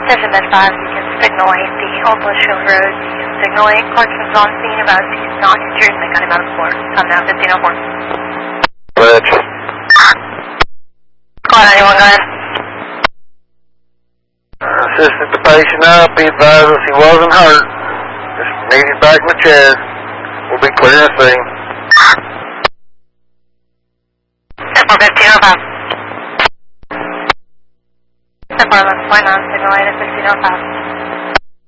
Attention Med 5, you can signal 8 the Old Bushfield Road. You can signal 8. Clarkson's on scene about he's not injured and they got him out of the floor. Time now, 1504. Bridge. Call 91, go ahead. Assisted the patient up. He advised us he wasn't hurt. Just needed back in the chair. We'll be clear to see. 1505. 4 11.9, signal 8 at 1505.